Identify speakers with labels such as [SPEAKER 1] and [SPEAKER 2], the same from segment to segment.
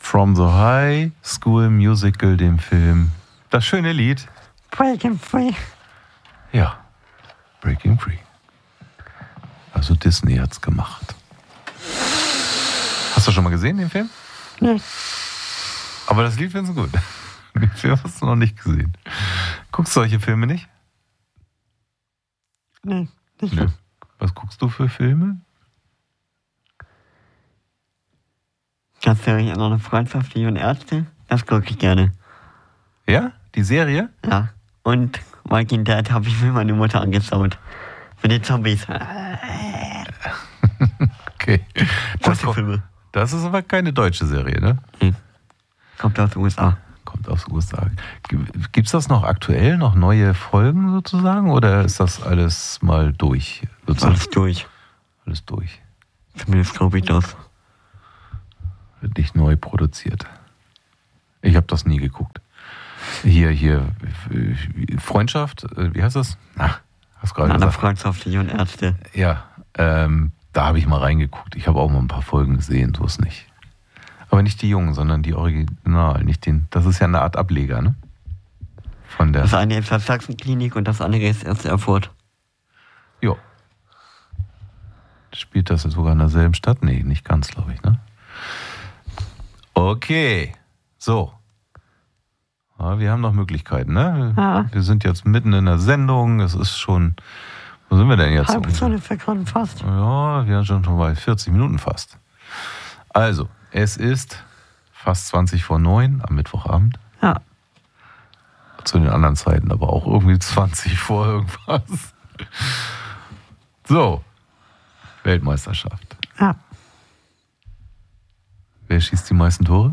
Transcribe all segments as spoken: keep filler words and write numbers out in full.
[SPEAKER 1] From the High School Musical, dem Film. Das schöne Lied.
[SPEAKER 2] Breaking Free.
[SPEAKER 1] Ja, Breaking Free. Also Disney hat's gemacht. Hast du schon mal gesehen, den Film?
[SPEAKER 2] Nee.
[SPEAKER 1] Aber das Lied findest du gut. Den Film hast du noch nicht gesehen. Guckst du solche Filme nicht?
[SPEAKER 2] Nee, nicht
[SPEAKER 1] Nö.
[SPEAKER 2] so.
[SPEAKER 1] Was guckst du für Filme?
[SPEAKER 2] Das wäre ja noch eine Freundschaft, die und Ärzte. Das gucke ich gerne.
[SPEAKER 1] Ja? Die Serie?
[SPEAKER 2] Ja. Und Walking Dead habe ich für meine Mutter angeschaut. Mit den Zombies.
[SPEAKER 1] Okay. Das,
[SPEAKER 2] Gute Filme.
[SPEAKER 1] das ist aber keine deutsche Serie, ne?
[SPEAKER 2] Hm. Kommt aus den U S A.
[SPEAKER 1] Kommt aus den U S A. Gibt es das noch aktuell, noch neue Folgen sozusagen? Oder ist das alles mal durch? Sozusagen?
[SPEAKER 2] Alles durch.
[SPEAKER 1] Alles durch.
[SPEAKER 2] Zumindest glaube ich das.
[SPEAKER 1] Wird nicht neu produziert. Ich habe das nie geguckt. Hier, hier, Freundschaft, wie heißt das? Ach, hast gerade
[SPEAKER 2] Eine
[SPEAKER 1] gesagt.
[SPEAKER 2] Freundschaft, die und Ärzte.
[SPEAKER 1] Ja, ähm, da habe ich mal reingeguckt. Ich habe auch mal ein paar Folgen gesehen, so ist nicht. Aber nicht die Jungen, sondern die Original, nicht den. Das ist ja eine Art Ableger, ne? Von der.
[SPEAKER 2] Das eine ist das Sachsenklinik und das andere ist erst Erfurt.
[SPEAKER 1] Jo. Spielt das sogar in derselben Stadt? Nee, nicht ganz, glaube ich, ne? Okay. So. Ja, wir haben noch Möglichkeiten, ne?
[SPEAKER 2] Ja.
[SPEAKER 1] Wir sind jetzt mitten in der Sendung. Es ist schon. Wo sind wir denn jetzt?
[SPEAKER 2] Halbe Stunde vergangen fast.
[SPEAKER 1] Ja, wir sind schon bei vierzig Minuten fast. Also, es ist fast zwanzig vor neun am Mittwochabend.
[SPEAKER 2] Ja.
[SPEAKER 1] Zu den anderen Zeiten aber auch irgendwie zwanzig vor irgendwas. So. Weltmeisterschaft.
[SPEAKER 2] Ja.
[SPEAKER 1] Wer schießt die meisten Tore?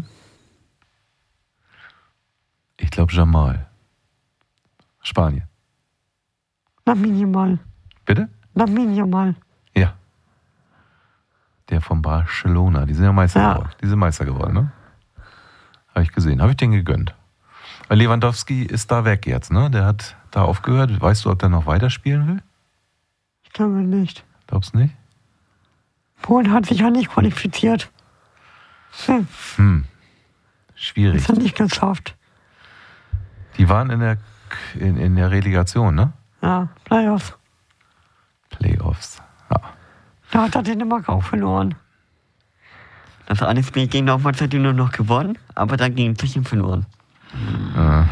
[SPEAKER 1] Ich glaube Jamal. Spanien.
[SPEAKER 2] Lamine Yamal.
[SPEAKER 1] Bitte?
[SPEAKER 2] Lamine Yamal.
[SPEAKER 1] Ja. Der von Barcelona. Die sind ja Meister
[SPEAKER 2] Ja.
[SPEAKER 1] geworden. Die sind Meister geworden, ne? Habe ich gesehen. Habe ich den gegönnt. Weil Lewandowski ist da weg jetzt, ne? Der hat da aufgehört. Weißt du, ob der noch weiterspielen will?
[SPEAKER 2] Ich glaube nicht.
[SPEAKER 1] Glaubst du nicht?
[SPEAKER 2] Polen hat sich ja nicht qualifiziert. Hm.
[SPEAKER 1] Hm. Schwierig.
[SPEAKER 2] Das hat nicht geschafft.
[SPEAKER 1] Die waren in der, in, in der Relegation, ne?
[SPEAKER 2] Ja, Playoffs.
[SPEAKER 1] Playoffs. Ja.
[SPEAKER 2] Da hat er Dänemark auch verloren. Das eine Spiel gegen Dortmund hat die nur noch gewonnen, aber dann gegen Tschechien verloren.
[SPEAKER 1] Ja.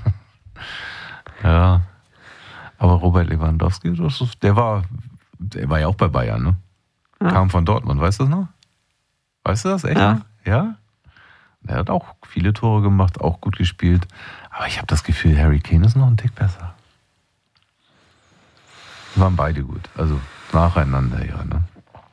[SPEAKER 1] Ja. Aber Robert Lewandowski, das ist, der war, der war ja auch bei Bayern, ne?
[SPEAKER 2] Ja.
[SPEAKER 1] Kam von Dortmund, weißt du das noch? Weißt du das echt?
[SPEAKER 2] Ja.
[SPEAKER 1] noch? Ja? Der hat auch viele Tore gemacht, auch gut gespielt. Aber ich habe das Gefühl, Harry Kane ist noch ein Tick besser. Die waren beide gut. Also nacheinander, ja, ne?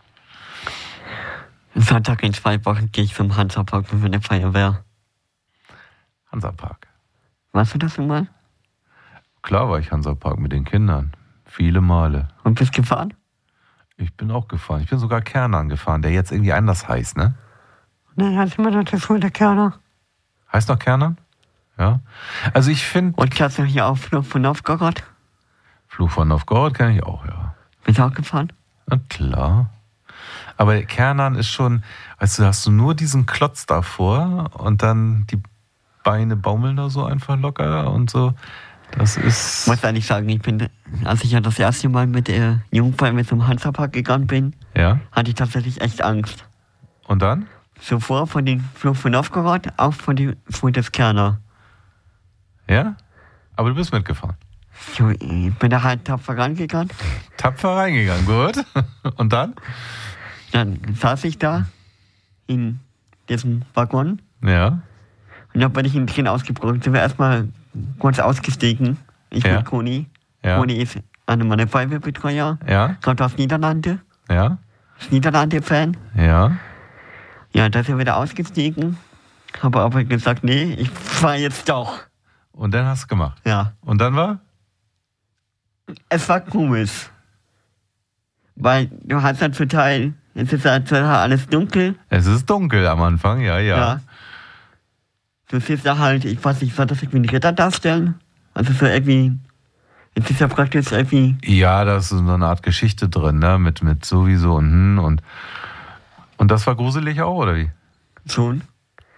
[SPEAKER 2] Sonntag in zwei Wochen gehe ich zum Hansapark mit der Feuerwehr.
[SPEAKER 1] Hansapark.
[SPEAKER 2] Warst du das schon mal?
[SPEAKER 1] Klar war ich Hansapark mit den Kindern. Viele Male.
[SPEAKER 2] Und bist gefahren?
[SPEAKER 1] Ich bin auch gefahren. Ich bin sogar Kernern gefahren, der jetzt irgendwie anders heißt, ne?
[SPEAKER 2] Nein, hat immer noch der Schule der Kerner.
[SPEAKER 1] Heißt noch Kernern? Ja. Also ich finde...
[SPEAKER 2] Und kannst du hier auch Flug von Novgorod?
[SPEAKER 1] Fluch von Novgorod kenne ich auch, ja.
[SPEAKER 2] Bist du auch gefahren?
[SPEAKER 1] Na klar. Aber Kernern ist schon... Weißt du, hast du nur diesen Klotz davor und dann die Beine baumeln da so einfach locker und so. Das ist...
[SPEAKER 2] Ich muss eigentlich sagen, ich bin, als ich ja das erste Mal mit der Jungfrau mit zum Hansapark gegangen bin,
[SPEAKER 1] Ja.
[SPEAKER 2] hatte ich tatsächlich echt Angst.
[SPEAKER 1] Und dann?
[SPEAKER 2] Zuvor von den Flug von Novgorod, auch von dem von des Kerner.
[SPEAKER 1] Ja? Aber du bist mitgefahren.
[SPEAKER 2] So, ich bin da halt tapfer rangegangen.
[SPEAKER 1] Tapfer reingegangen, gut. Und dann?
[SPEAKER 2] Dann saß ich da in diesem Waggon
[SPEAKER 1] Ja.
[SPEAKER 2] und dann bin ich ein bisschen ausgebrochen. Sind wir erstmal kurz ausgestiegen. Ich
[SPEAKER 1] Ja.
[SPEAKER 2] mit Koni.
[SPEAKER 1] Ja.
[SPEAKER 2] Koni ist einer meiner Feuerwehrbetreuer.
[SPEAKER 1] Ja.
[SPEAKER 2] Kommt aus Niederlande.
[SPEAKER 1] Ja.
[SPEAKER 2] Ist Niederlande-Fan.
[SPEAKER 1] Ja.
[SPEAKER 2] Ja, da ist er wieder ausgestiegen. Habe aber gesagt, nee, ich fahre jetzt doch.
[SPEAKER 1] Und dann hast du gemacht.
[SPEAKER 2] Ja.
[SPEAKER 1] Und dann war?
[SPEAKER 2] Es war komisch. Weil du hast dann total, es ist halt total alles dunkel.
[SPEAKER 1] Es ist dunkel am Anfang, ja, ja.
[SPEAKER 2] Ja. Du siehst da halt, ich weiß nicht, soll das irgendwie einen Ritter darstellen? Also so irgendwie, es ist ja praktisch irgendwie...
[SPEAKER 1] Ja, da ist so eine Art Geschichte drin, ne? Mit, mit sowieso und hm und... Und das war gruselig auch, oder wie?
[SPEAKER 2] Schon.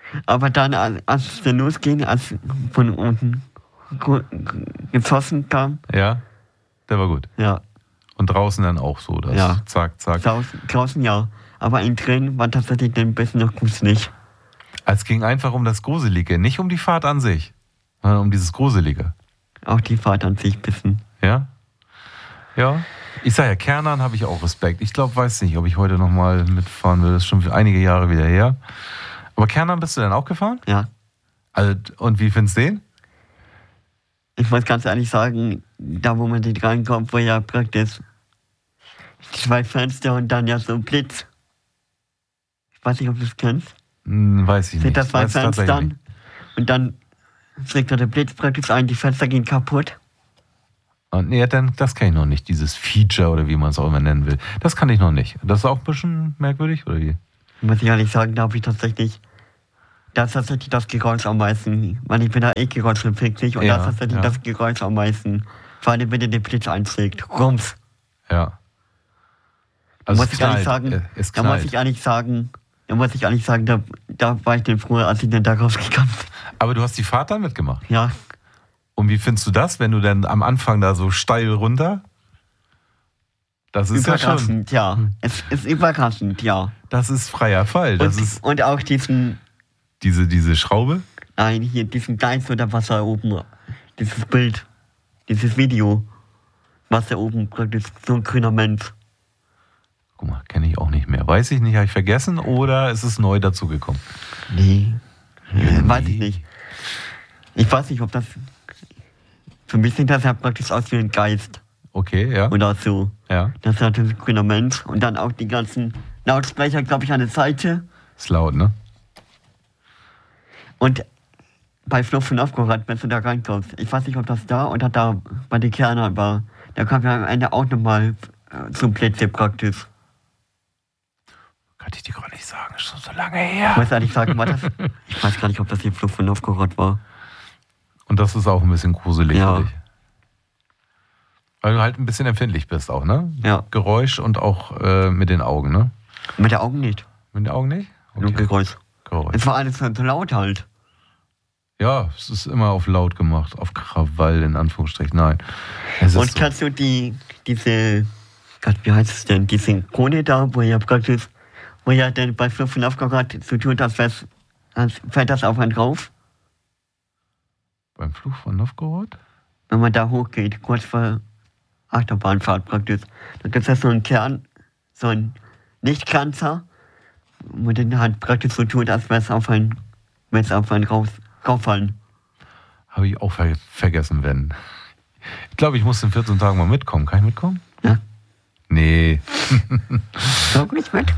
[SPEAKER 2] Aber dann, als als es dann losging, als von unten gu- geschossen kam,
[SPEAKER 1] Ja, der war gut.
[SPEAKER 2] ja,
[SPEAKER 1] Und draußen dann auch so, das
[SPEAKER 2] Ja.
[SPEAKER 1] zack, zack.
[SPEAKER 2] draußen, draußen ja. Aber innen drin war tatsächlich dann ein bisschen noch gruselig.
[SPEAKER 1] Es ging einfach um das Gruselige, nicht um die Fahrt an sich, sondern um dieses Gruselige.
[SPEAKER 2] Auch die Fahrt an sich ein bisschen.
[SPEAKER 1] Ja? Ja. Ich sage ja, Kernern habe ich auch Respekt. Ich glaube, weiß nicht, ob ich heute nochmal mitfahren will. Das ist schon einige Jahre wieder her. Aber Kernern bist du denn auch gefahren?
[SPEAKER 2] Ja.
[SPEAKER 1] Also, und wie findest du den?
[SPEAKER 2] Ich muss ganz ehrlich sagen, da wo man nicht reinkommt, wo ja praktisch zwei Fenster und dann ja so ein Blitz. Ich weiß nicht, ob du das kennst.
[SPEAKER 1] Hm, weiß ich
[SPEAKER 2] Sind
[SPEAKER 1] nicht.
[SPEAKER 2] das zwei
[SPEAKER 1] Weiß tatsächlich
[SPEAKER 2] Fenster
[SPEAKER 1] nicht.
[SPEAKER 2] und dann schlägt da der Blitz praktisch ein, die Fenster gehen kaputt.
[SPEAKER 1] Und nee, dann, das kann ich noch nicht, dieses Feature oder wie man es auch immer nennen will. Das kann ich noch nicht. Das ist auch ein bisschen merkwürdig, oder wie?
[SPEAKER 2] Muss ich ehrlich sagen, da habe ich tatsächlich, da ist tatsächlich das Geräusch am meisten, weil ich bin da eh geräuschempfindlich und
[SPEAKER 1] Ja,
[SPEAKER 2] da ist tatsächlich
[SPEAKER 1] ja.
[SPEAKER 2] das Geräusch am meisten. Vor allem, wenn der den Blitz einschlägt. Rums.
[SPEAKER 1] Ja.
[SPEAKER 2] Da
[SPEAKER 1] Also
[SPEAKER 2] muss
[SPEAKER 1] es
[SPEAKER 2] ich ehrlich
[SPEAKER 1] knallt.
[SPEAKER 2] sagen,
[SPEAKER 1] Äh, es
[SPEAKER 2] da muss
[SPEAKER 1] knallt.
[SPEAKER 2] ich ehrlich sagen, da muss ich ehrlich sagen, da, da war ich denn früher, als ich denn da rausgegangen bin.
[SPEAKER 1] Aber du hast die Fahrt dann mitgemacht.
[SPEAKER 2] Ja,
[SPEAKER 1] Und wie findest du das, wenn du dann am Anfang da so steil runter? Das ist ja schon,
[SPEAKER 2] überraschend, ja. Es ist überraschend, ja.
[SPEAKER 1] das ist freier Fall. Das
[SPEAKER 2] Und,
[SPEAKER 1] ist
[SPEAKER 2] und auch diesen,
[SPEAKER 1] diese, diese Schraube.
[SPEAKER 2] nein, hier, diesen Geist oder was da oben, dieses Bild, dieses Video, was da oben praktisch so ein grüner Mensch.
[SPEAKER 1] Guck mal, kenne ich auch nicht mehr. Weiß ich nicht, habe ich vergessen oder ist es neu dazugekommen?
[SPEAKER 2] Nee,
[SPEAKER 1] Nee.
[SPEAKER 2] weiß ich nicht. Ich weiß nicht, ob das, für mich sieht das ja praktisch aus wie ein Geist
[SPEAKER 1] Okay, ja.
[SPEAKER 2] oder so.
[SPEAKER 1] Ja,
[SPEAKER 2] Das ist natürlich ein grüner Mensch und dann auch die ganzen Lautsprecher, glaube ich, an der Seite.
[SPEAKER 1] ist laut, ne? Und
[SPEAKER 2] Bei Flucht von Novgorod, wenn du da reinkommst, ich weiß nicht, ob das da oder da bei den Kernern war, da kam ja am Ende auch nochmal äh, zum Plätze praktisch.
[SPEAKER 1] kann ich dir gerade nicht sagen, ist schon so lange
[SPEAKER 2] Ich
[SPEAKER 1] her.
[SPEAKER 2] weiß ehrlich sagen, war das, ich weiß gar nicht, ob das die Flucht von Novgorod war.
[SPEAKER 1] Und das ist auch ein bisschen gruselig
[SPEAKER 2] Ja.
[SPEAKER 1] für dich. Weil du halt ein bisschen empfindlich bist auch, ne?
[SPEAKER 2] Ja.
[SPEAKER 1] Geräusch und auch äh, mit den Augen, ne?
[SPEAKER 2] Mit den Augen nicht,
[SPEAKER 1] Mit den Augen nicht?
[SPEAKER 2] nur Geräusch.
[SPEAKER 1] Geräusch.
[SPEAKER 2] Es war alles so laut halt.
[SPEAKER 1] Ja, es ist immer auf laut gemacht, auf Krawall in Anführungsstrichen. Nein. Es ist
[SPEAKER 2] Und
[SPEAKER 1] so.
[SPEAKER 2] kannst du die, diese, Gott, wie heißt es denn, diese Krone da, wo ja praktisch, wo ja dann bei Flucht von Novgorod so tut, als, wär's- als fällt das auf einen drauf,
[SPEAKER 1] Beim Fluch von Novgorod?
[SPEAKER 2] wenn man da hochgeht, kurz vor Achterbahnfahrt praktisch. Da gibt es ja so einen Kern, so einen Lichtkanzer, wo dann halt praktisch so tut, als wäre es auf einen, wenn es auf einen raus, rauffallen.
[SPEAKER 1] Habe ich auch ver vergessen, wenn. Ich glaube, ich muss in vierzehn Tagen mal mitkommen. Kann ich mitkommen?
[SPEAKER 2] Ja.
[SPEAKER 1] Nee.
[SPEAKER 2] So nicht mit?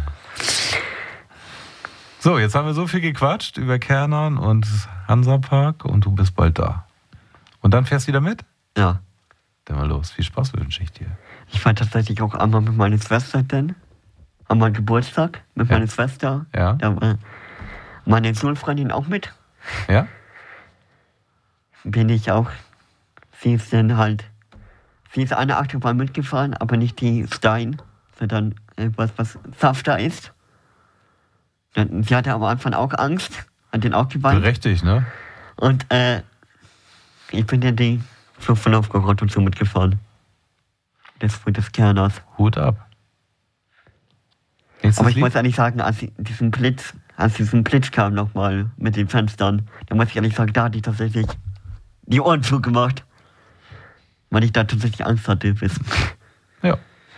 [SPEAKER 1] So, jetzt haben wir so viel gequatscht über Kernern und Hansapark und du bist bald da. Und dann fährst du wieder mit?
[SPEAKER 2] Ja.
[SPEAKER 1] Dann mal los. Viel Spaß wünsche ich dir.
[SPEAKER 2] Ich war tatsächlich auch einmal mit meiner Schwester denn, an meinem Geburtstag, mit
[SPEAKER 1] Ja.
[SPEAKER 2] meiner Schwester.
[SPEAKER 1] Ja?
[SPEAKER 2] Da war meine Schulfreundin auch mit.
[SPEAKER 1] Ja?
[SPEAKER 2] Bin ich auch. Sie ist dann halt, sie ist eine Achterbahn mitgefahren, aber nicht die Stein, sondern etwas, was safter ist. Dann- Sie hatte am Anfang auch Angst, hat den auch geweint.
[SPEAKER 1] Berechtigt, ne?
[SPEAKER 2] Und äh, ich bin dann die Flucht von Novgorod und so mitgefahren. Das von des Kerners.
[SPEAKER 1] Hut ab. Nächstes
[SPEAKER 2] Aber ich
[SPEAKER 1] Lied?
[SPEAKER 2] muss ehrlich sagen, als ich diesen Blitz, als diesen Blitz kam nochmal mit den Fenstern, da muss ich ehrlich sagen, da hatte ich tatsächlich die Ohren zugemacht. Weil ich da tatsächlich Angst hatte. Wissen.
[SPEAKER 1] Ja.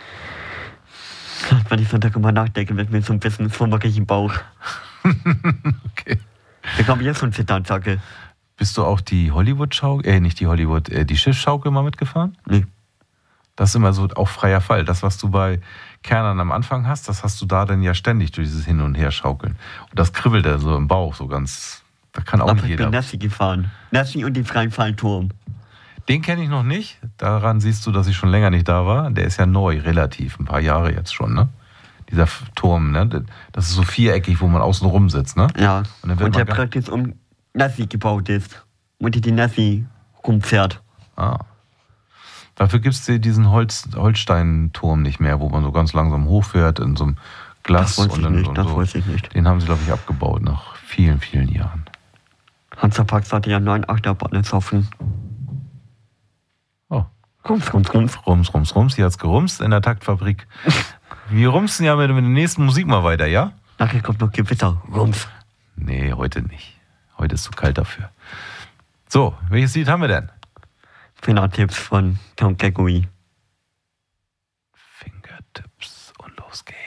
[SPEAKER 2] Wenn ich so darüber nachdenke, wird mir so ein bisschen schwummerig im Bauch.
[SPEAKER 1] Okay.
[SPEAKER 2] Da kommt jetzt so ein Zitternzacke.
[SPEAKER 1] Bist du auch die Hollywood-Schaukel, äh, nicht die Hollywood, äh, die Schiffsschaukel mal mitgefahren?
[SPEAKER 2] Nee.
[SPEAKER 1] Das ist immer so auch freier Fall. Das, was du bei Kernern am Anfang hast, das hast du da dann ja ständig durch dieses Hin- und Herschaukeln. Und das kribbelt dann so im Bauch, so ganz, da kann auch
[SPEAKER 2] Aber
[SPEAKER 1] nicht
[SPEAKER 2] ich
[SPEAKER 1] jeder.
[SPEAKER 2] bin Nessie gefahren. Nessie und den freien Fallturm.
[SPEAKER 1] Den kenne ich noch nicht. Daran siehst du, dass ich schon länger nicht da war. Der ist ja neu, relativ, ein paar Jahre jetzt schon, ne? Dieser F- Turm, ne? Das ist so viereckig, wo man außen rum sitzt, ne?
[SPEAKER 2] Ja.
[SPEAKER 1] Und
[SPEAKER 2] Und,
[SPEAKER 1] dann wird
[SPEAKER 2] der
[SPEAKER 1] man gar-
[SPEAKER 2] praktisch um Nessie gebaut ist. Und die die Nessie rumfährt.
[SPEAKER 1] Ah. Dafür gibt es diesen Holz, Holsteinturm nicht mehr, wo man so ganz langsam hochfährt in so einem Glas
[SPEAKER 2] Das weiß ich
[SPEAKER 1] und, dann,
[SPEAKER 2] nicht,
[SPEAKER 1] und
[SPEAKER 2] das
[SPEAKER 1] so.
[SPEAKER 2] weiß ich nicht.
[SPEAKER 1] Den haben sie, glaube ich, abgebaut nach vielen vielen, vielen Jahren.
[SPEAKER 2] Hansapark sollte ja neun Achterbahnen saufen.
[SPEAKER 1] Oh.
[SPEAKER 2] Rums, rums, rums.
[SPEAKER 1] Rums, rums, rums. Hier hat's gerumst in der Taktfabrik. Wir rumsen ja mit, mit der nächsten Musik mal weiter, ja?
[SPEAKER 2] Nachher kommt noch Gewitter. Rums.
[SPEAKER 1] Nee, heute nicht. Heute ist zu kalt dafür. So, welches Lied haben wir denn?
[SPEAKER 2] Fingertipps von Tom Gregory.
[SPEAKER 1] Fingertips und los geht's.